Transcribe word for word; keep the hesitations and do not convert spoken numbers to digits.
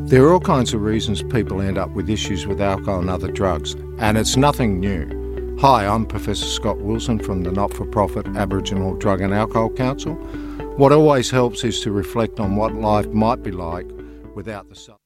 There are all kinds of reasons people end up with issues with alcohol and other drugs, and it's nothing new. Hi, I'm Professor Scott Wilson from the not-for-profit Aboriginal Drug and Alcohol Council. What always helps is to reflect on what life might be like without the